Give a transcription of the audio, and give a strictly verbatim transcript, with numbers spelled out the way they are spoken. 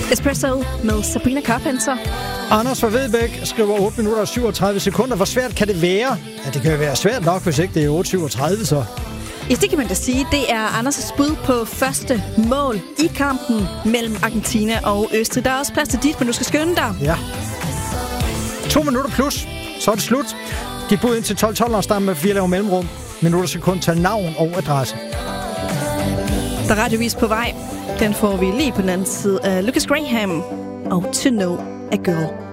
Espresso med Sabrina Carpenter. Anders fra Vedbæk skriver otte minutter og syvogtredive sekunder. Hvor svært kan det være? Ja, det kan jo være svært nok, hvis ikke det er otte syvogtredive, så... Ja, det kan man da sige. Det er Anders' bud på første mål i kampen mellem Argentina og Østrig. Der er også plads til dit, men du skal skynde dig. Ja. To minutter plus, så er det slut. Dit bud ind til tolv tolv, og start med fire laver mellemrum. Minutter sekund, tage navn og adresse. Der er radiovis på vej. Den får vi lige på den anden side af Lucas Graham og To Know a Girl.